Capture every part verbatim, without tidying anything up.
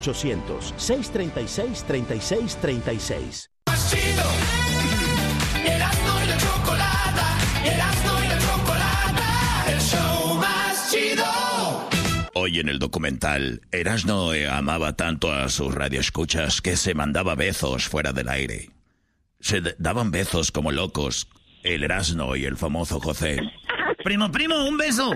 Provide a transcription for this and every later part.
ochocientos, seiscientos treinta y seis, treinta y seis treinta y seis. Chido, Erasmo y la Chocolata, Erasmo y la Chocolata, el show más chido. Hoy en el documental, Erasmo amaba tanto a sus radioescuchas que se mandaba besos fuera del aire. Se daban besos como locos, el Erasmo y el famoso José. Primo, primo, un beso.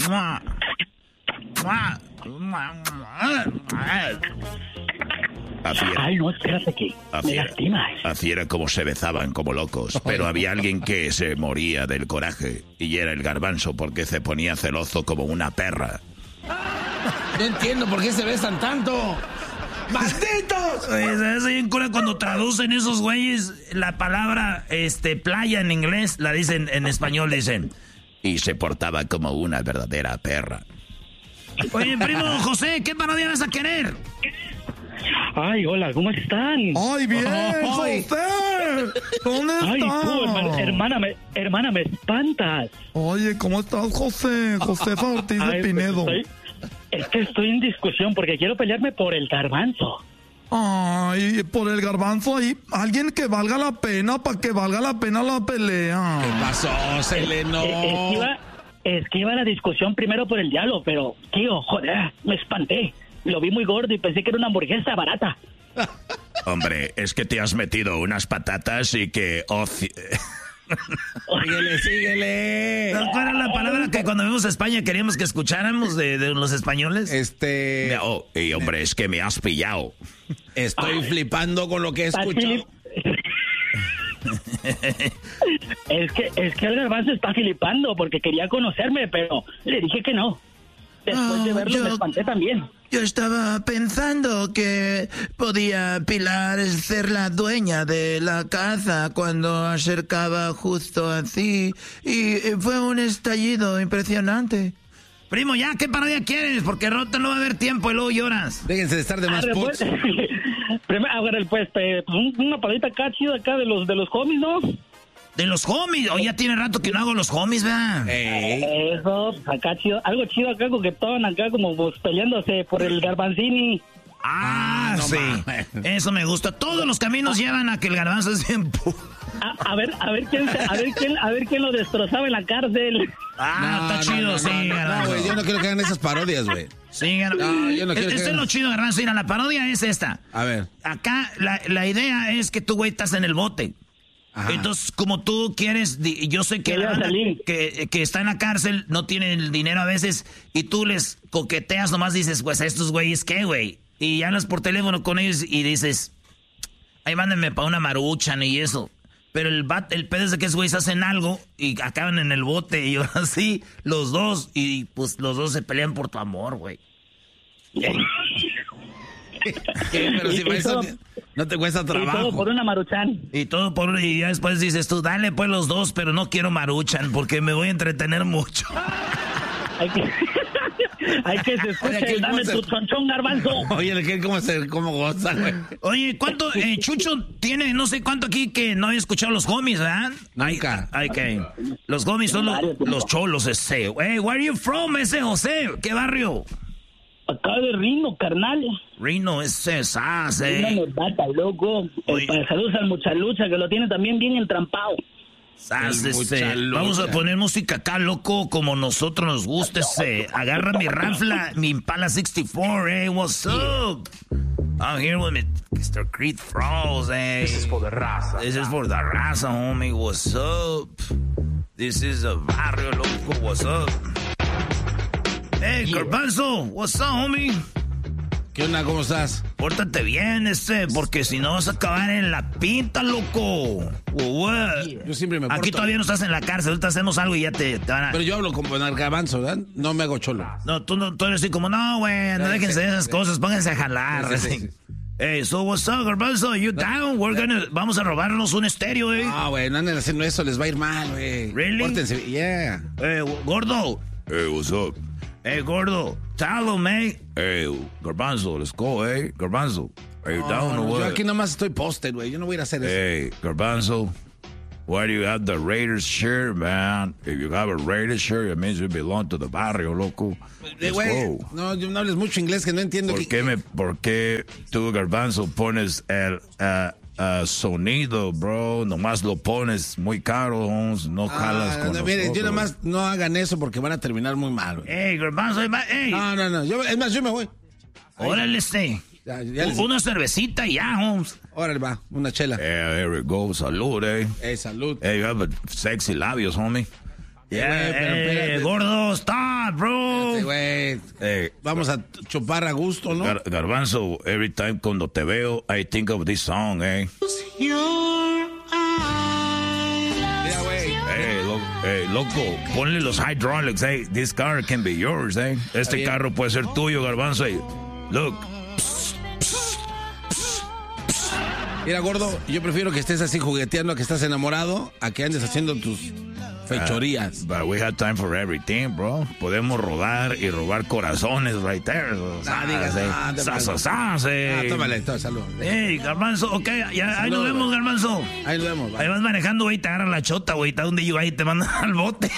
Así era. Ay, no, espérate que Así me era. lastimas. Así era como se besaban como locos. Pero había alguien que se moría del coraje. Y era el Garbanzo porque se ponía celoso como una perra. No entiendo por qué se besan tanto. ¡Malditos! ¿Sabes bien cura cuando traducen esos güeyes la palabra este playa en inglés? La dicen en español, dicen. Y se portaba como una verdadera perra. Oye, primo José, ¿qué parodia vas a querer? Ay, hola, ¿cómo están? ¡Ay, bien, Ay. José! ¿Dónde Ay, estás? tú, hermana, hermana, me, hermana, me espantas. Oye, ¿cómo estás, José? Josefa Ortiz de Ay, pues Pinedo. estoy- es que estoy en discusión porque quiero pelearme por el Garbanzo. Ay, por el Garbanzo ahí, alguien que valga la pena, para que valga la pena la pelea. ¿Qué pasó, Seleno? Eh, Es que iba, es que iba la discusión primero por el diablo, pero, tío, joder, me espanté. Lo vi muy gordo y pensé que era una hamburguesa barata. Hombre, es que te has metido unas patatas y que... oh, ci- Síguele, síguele. ¿Cuál era la palabra que cuando vimos a España queríamos que escucháramos de, de los españoles? Este... oh, y hombre, es que me has pillado. Estoy flipando con lo que he Está escuchado. filip- es que es que el Garbanzo está filipando porque quería conocerme, pero le dije que no. Después de Ah, verlo yo- me espanté también. Yo estaba pensando que podía Pilar ser la dueña de la casa cuando acercaba justo así. Y fue un estallido impresionante. Primo, ya, ¿qué parodia quieres? Porque Rota no va a haber tiempo y luego lloras. Déjense de estar de más Arre, pues, puts. primero, a ver, pues, eh, pues, un- una palita acá chida acá de los de los homies, ¿no? De los homies. Oye, ya tiene rato que no hago los homies, ¿verdad? Ey. Eso, pues, acá chido, algo chido acá coquetón, acá como pues, peleándose por el Garbanzini. Ah, Ah, no sí. mames. Eso me gusta. Todos los caminos llevan a que el Garbanzo es bien pu- A, a ver, a ver quién, se- a ver quién, a ver quién lo destrozaba en la cárcel. Ah, No, está no, chido, no, sí, no, no, Garbanzo. güey, yo no quiero que hagan esas parodias, güey. Sí, Gar- No, yo no quiero Es- que Esto es hagan- lo chido, Garbanzo. Mira, la parodia es esta. A ver. Acá la, la idea es que tú, güey, estás en el bote. Ajá. Entonces, como tú quieres, di- yo sé que, Quería la banda salir. que, que está en la cárcel no tiene el dinero a veces y tú les coqueteas, nomás dices, pues a estos güeyes, ¿qué, güey? Y hablas por teléfono con ellos y dices, ahí mándenme para una maruchan y eso. Pero el bat, el pedo es de que esos güeyes hacen algo y acaban en el bote y ahora sí, los dos, y pues los dos se pelean por tu amor, güey. ¿Qué? Pero si Y- para y eso todo- te- no te cuesta Y todo trabajo. por una maruchan. Y todo por y ya después dices tú, dale pues los dos, pero no quiero maruchan porque me voy a entretener mucho. Hay que, hay que se Oye, escuche ¿qué- el dame cómo se- tu chonchón, Garbanzo. Oye, el que cómo se cómo goza, güey. Oye, ¿cuánto eh, Chucho tiene no sé cuánto aquí que no había escuchado los homies, ¿verdad? Nunca. Ay, que los homies son los, los cholos ese. Hey, where are you from, ese José? ¿Qué barrio? Acá de Rino, carnal. Reno, ese sas, Una eh. nevada, loco. Oye. Eh, para saludos al Muchalucha, que lo tiene también bien entrampado. Sas, El ese. muchalucha. Vamos a poner música acá, loco, como nosotros nos gusta, ese. Agarra mi rafla, mi Impala sesenta y cuatro, eh. What's up? I'm here with mister Creed Frost, eh. This is for the raza. This is for the raza, homie. What's up? This is a barrio, loco. What's up? Hey, Garbanzo, what's up, homie? ¿Qué onda? ¿Cómo estás? Pórtate bien, este, porque si no vas a acabar en la pinta, loco. O what? Yo siempre me porto. Aquí todavía no estás en la cárcel, ahorita hacemos algo y ya te, te van a... Pero yo hablo como en el Garbanzo, ¿verdad? No me hago cholo. No, tú, no, tú eres así como, no, güey, no Sí, déjense sí, de esas sí. cosas, pónganse a jalar. Sí, sí, así. sí, sí. Hey, so what's up, Garbanzo? You down? We're gonna... Vamos a robarnos un estéreo, eh. Ah, güey, no anden haciendo eso, les va a ir mal, güey. Really? Pórtense, yeah. Hey, gordo. Hey, what's up? Hey, gordo. Tell him, eh. Hey, Garbanzo, let's go, eh. Garbanzo, are you No, down or no, what? yo aquí nomás estoy posted, güey. Yo no voy a ir a hacer eso. Hey, Garbanzo, Why do you have the Raiders shirt, man? If you have a Raiders shirt, it means you belong to the barrio, loco. Eh, güey, no, no hables mucho inglés que no entiendo. ¿Por que... qué, me, ¿Por qué tú, Garbanzo, pones el uh, uh, sonido, bro? Nomás lo pones muy caro, no jalas ah, con no, mire, nosotros. yo nomás no hagan eso porque van a terminar muy mal, güey. Ey, Garbanzo, ey. No, no, no, yo, es más, yo me voy. Órale, este. Ya, ya les... Una cervecita y ya, Holmes. Órale, va, una chela. Yeah, there we go. Salud, eh. Hey, salud. Hey, you have a sexy labios, homie. Yeah, hey, hey, gordo, stop, bro. Espérate, güey. Hey, vamos a chupar a gusto, ¿no? Gar Garbanzo, every time cuando te veo, I think of this song, eh. Mira, güey. Hey, lo hey, loco, ponle los hydraulics, eh. This car can be yours, eh. Este carro puede ser tuyo, Garbanzo. Eh. Look. Mira, gordo, yo prefiero que estés así jugueteando a que estás enamorado a que andes haciendo tus fechorías. Uh, but we have time for everything, bro. Podemos rodar y robar corazones right there. Ah, digas, ah, ah, tómale, tómale, salud. Hey, Garbanzo, ok, ya, ahí nos vemos, Garbanzo. Ahí nos vemos. Ahí vas manejando, güey, te agarran la chota, güey, está donde yo ahí te mandan al bote.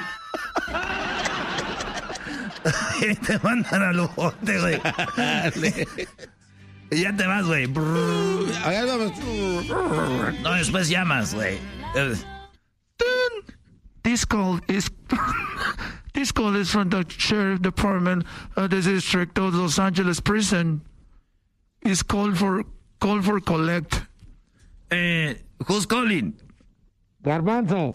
Te mandan al bote, güey. Y ya te vas, güey. No, después llamas, güey. This call is this call is from the sheriff department of the district of Los Angeles prison. Is called for call for collect. Eh, who's calling? Garbanzo.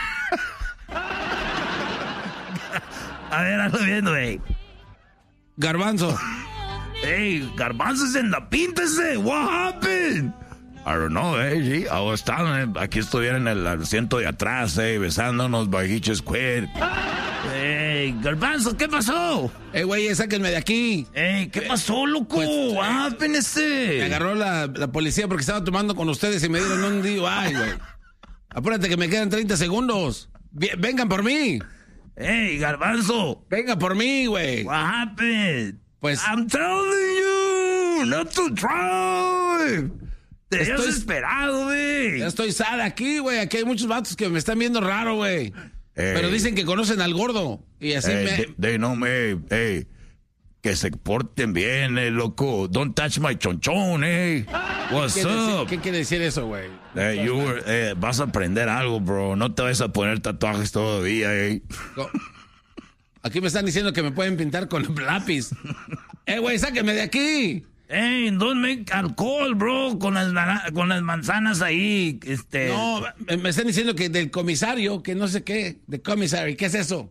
A ver, hazlo bien, güey. Garbanzo. Hey, Garbanzo's en la pinta ese. What happened? I don't know, eh, sí. I was telling him, aquí estuviera en el asiento de atrás, eh, besándonos by each square. Hey, Garbanzo, ¿qué pasó? Eh, güey, sáquenme de aquí. Hey, ¿qué pasó, loco? Pues, What happened ese? Me agarró la, la policía porque estaba tomando con ustedes y me dieron un día. Ay, güey. Apúrate que me quedan treinta segundos. Vengan por mí. Hey, Garbanzo. Venga por mí, güey. What happened? Pues... I'm telling you, not to drive. Te habías Estoy- esperado, güey. Ya estoy sad aquí, güey. Aquí hay muchos vatos que me están viendo raro, güey. Hey. Pero dicen que conocen al gordo. Y así Hey, me... they, they know me, hey, que se porten bien, eh, loco. Don't touch my chonchón, eh. What's ¿Qué, decir- up? ¿Qué quiere decir eso, güey? Eh, you were- eh, vas a aprender algo, bro. No te vas a poner tatuajes todavía, eh. No. Aquí me están diciendo que me pueden pintar con lápiz. Eh, güey, sáquenme de aquí. Hey, don't make alcohol, bro, con las, nara- con las manzanas ahí, este... No, me me están diciendo que del comisario, que no sé qué. De comisario, ¿qué es eso?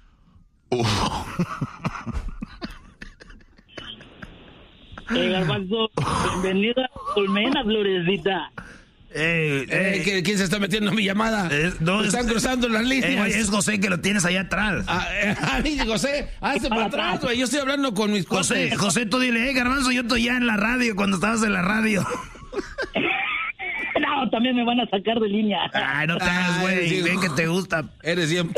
Eh, Garbanzo, bienvenido a Colmena, Florecita. Hey, Eh, hey, ¿qui- ¿Quién se está metiendo en mi llamada? Eh, no, Me están es- cruzando las hey, líneas. es José que lo tienes allá atrás. Ah, eh, a mí, José, hazte para atrás, güey. Yo estoy hablando con mis José, cuates. José, tú dile, hey, Garbanzo, yo estoy ya en la radio cuando estabas en la radio. No, también me van a sacar de línea. Ay, no te hagas, Ay, güey, sí. ven que te gusta. Eres bien...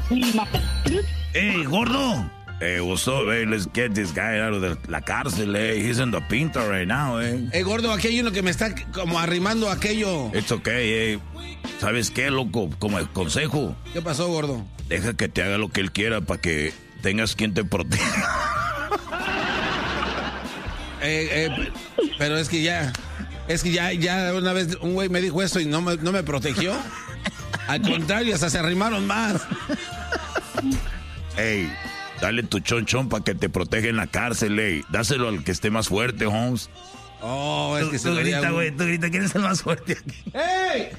Hey, gordo. Hey, what's up, hey? Let's get this guy out of the, la cárcel, eh. He's in the pinta right now, eh. Eh, gordo, aquí hay uno que me está como arrimando aquello. It's okay, eh. ¿Sabes qué, loco? Como el consejo, ¿Qué pasó, gordo? deja que te haga lo que él quiera para que tengas quien te proteja. Eh, eh, pero es que ya... Es que ya, ya una vez un güey me dijo eso y no me, no me protegió. Al contrario, hasta se arrimaron más. Hey, dale tu chonchón para que te proteja en la cárcel, eh. Dáselo al que esté más fuerte, Holmes. Oh, es Tú, que se tú vería grita, un- güey, tú grita, ¿quién es el más fuerte aquí? ¡Ey!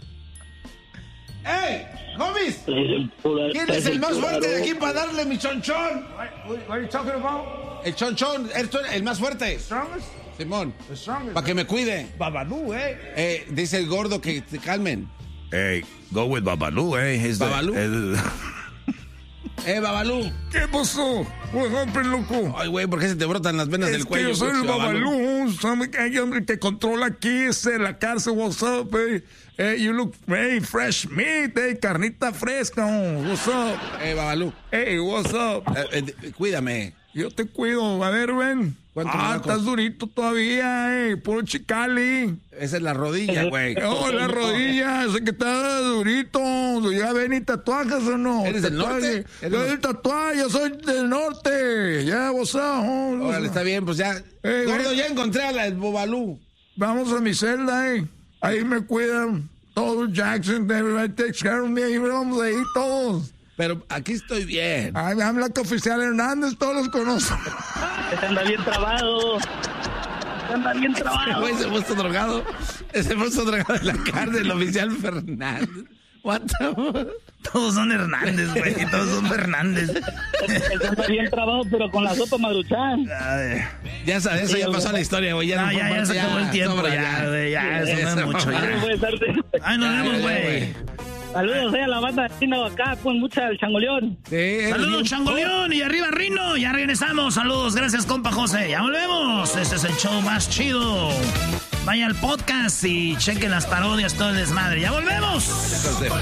¡Ey! ¡Homies! ¿Quién es el más fuerte de aquí para darle mi chonchón? El chonchón, esto es el más fuerte. Simón, para que me cuide. Babalú, eh. Eh, dice el gordo que te calmen. Hey, go with Babalú, eh. He's the- Babalú? el- Eh, Babalú. ¿Qué pasó? What happened, loco? Ay, güey, ¿por qué se te brotan las venas Es del que cuello? yo soy el pinche Babalú, ¿sabe que hay hombre que controla aquí, es en la cárcel, what's up, eh? Eh, you look, hey, fresh meat, eh, carnita fresca, oh, what's up? Eh, Babalú. Hey, what's up? Eh, eh, cuídame. Yo te cuido, a ver, ven. Ah, estás durito todavía, eh. Puro chicali. Esa es la rodilla, güey. Oh, la rodilla. Ese que está durito. ¿Ya ven y tatuajes o no? ¿Eres del norte? Yo del tatuaje, yo soy del norte. Ya, vos oh, Órale, está bien, pues ya. Eh, Gordo, eh. ya encontré a la Bobalú. Vamos a mi celda, eh. Ahí me cuidan todos Jackson. Everybody takes care of me. Ahí vamos ahí todos. Pero aquí estoy bien. Ay, habla que oficial Hernández, todos los conozco. Ese anda bien trabado. Ese anda bien trabado. Güey, se puso drogado. Se puso drogado en la cárcel, el oficial Fernández. What the fuck? Todos son Hernández, güey. Todos son Fernández. Ese anda bien trabado, pero con la sopa Maruchan. Ya sabes, eso ya pasó la historia, güey. Ya No, no, ya, ya se acabó el tiempo, sobra, ya, güey. Ya, eso no es mucho, ya. Ay, nos vemos, güey. Saludos a la banda de Rino acá, con mucha el changoleón. Sí, saludos, changoleón, y arriba Rino, ya regresamos. Saludos, gracias, compa José. Ya volvemos. Este es el show más chido. Vaya al podcast y chequen las parodias, todo el desmadre. Ya volvemos.